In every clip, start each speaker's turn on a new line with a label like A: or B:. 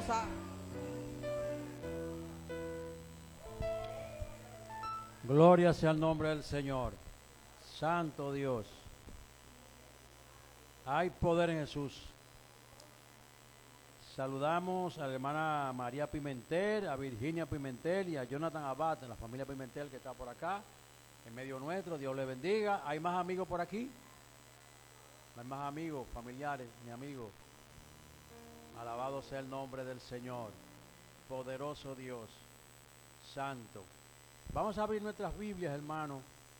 A: preciosa.
B: Gloria sea el nombre del Señor. Santo Dios. Hay poder en Jesús. Saludamos a la hermana María Pimentel, a Virginia Pimentel y a Jonathan Abad, de la familia Pimentel que está por acá, en medio nuestro. Dios le bendiga. ¿Hay más amigos por aquí? ¿Hay más amigos, familiares, mi amigo? Alabado sea el nombre del Señor. Poderoso Dios. Santo. Vamos a abrir nuestras Biblias, hermano,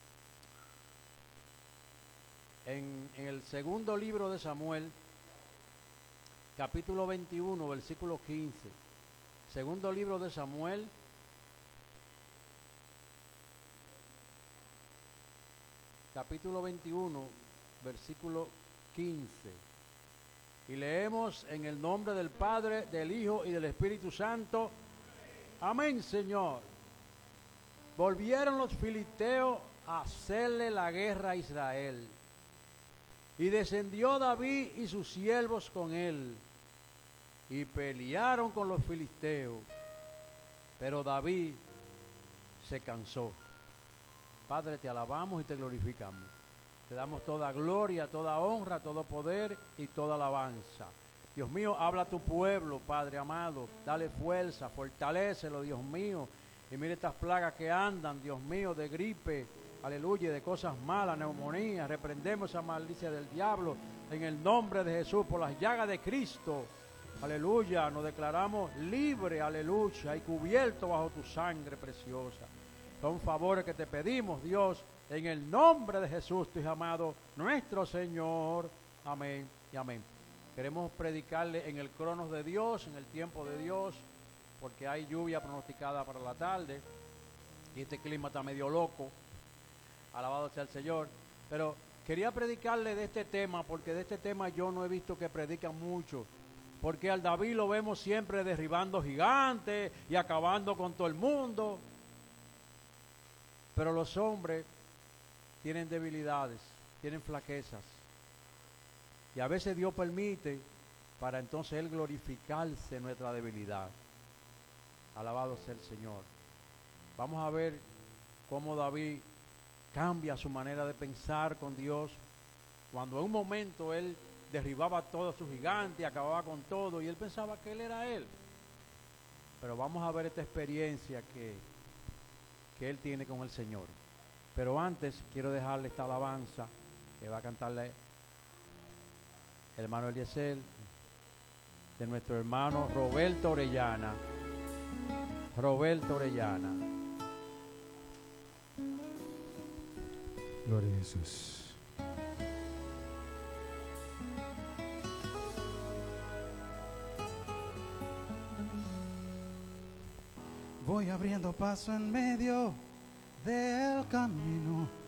B: en el segundo libro de Samuel, capítulo 21, versículo 15. Segundo libro de Samuel, capítulo 21, versículo 15. Y leemos en el nombre del Padre, del Hijo y del Espíritu Santo. Amén, Señor. Volvieron los filisteos a hacerle la guerra a Israel. Y descendió David y sus siervos con él, y pelearon con los filisteos. Pero David se cansó. Padre, te alabamos y te glorificamos. Te damos toda gloria, toda honra, todo poder y toda alabanza. Dios mío, habla a tu pueblo, Padre amado. Dale fuerza, fortalécelo, Dios mío. Y mire estas plagas que andan, Dios mío, de gripe, aleluya, de cosas malas, neumonía. Reprendemos esa maldicia del diablo en el nombre de Jesús, por las llagas de Cristo. Aleluya, nos declaramos libres, aleluya, y cubiertos bajo tu sangre preciosa. Son favores que te pedimos, Dios, en el nombre de Jesús, tu Hijo amado, nuestro Señor. Amén y amén. Queremos predicarle en el cronos de Dios, en el tiempo de Dios, porque hay lluvia pronosticada para la tarde y este clima está medio loco. Alabado sea el Señor. Pero quería predicarle de este tema, porque de este tema yo no he visto que predican mucho. Porque al David lo vemos siempre derribando gigantes y acabando con todo el mundo. Pero los hombres tienen debilidades, tienen flaquezas. Y a veces Dios permite para entonces Él glorificarse en nuestra debilidad. Alabado sea el Señor. Vamos a ver cómo David cambia su manera de pensar con Dios. Cuando en un momento él derribaba a todos sus gigantes, acababa con todo, y él pensaba que él era él. Pero vamos a ver esta experiencia que él tiene con el Señor. Pero antes quiero dejarle esta alabanza que va a cantarle el hermano Eliezer, de nuestro hermano Roberto Orellana. Roberto Orellana.
C: Gloria a Jesús. Voy abriendo paso en medio del camino,